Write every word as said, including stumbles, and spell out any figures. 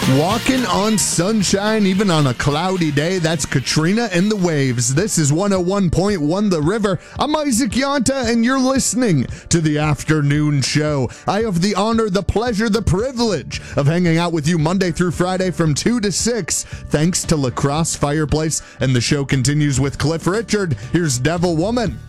Walking on sunshine, even on a cloudy day. That's Katrina and the Waves. This is one oh one point one The River. I'm Isaac Yonta, and you're listening to the afternoon show. I have the honor, the pleasure, the privilege of hanging out with you Monday through Friday from two to six, thanks to La Crosse Fireplace. And the show continues with Cliff Richard. Here's Devil Woman.